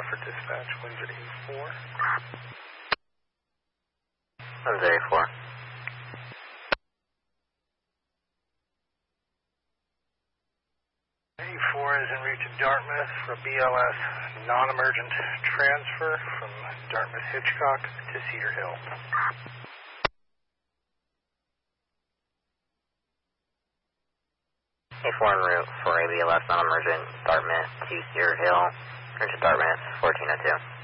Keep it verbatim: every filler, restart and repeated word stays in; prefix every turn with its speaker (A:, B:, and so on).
A: for dispatch, Windsor eighty-four.
B: Windsor eighty-four.
A: eighty-four is en route to Dartmouth for B L S non-emergent transfer from Dartmouth Hitchcock to Cedar Hill.
B: eighty-four en route for A B L S non-emergent Dartmouth to Cedar Hill, or to Dartmouth fourteen oh two.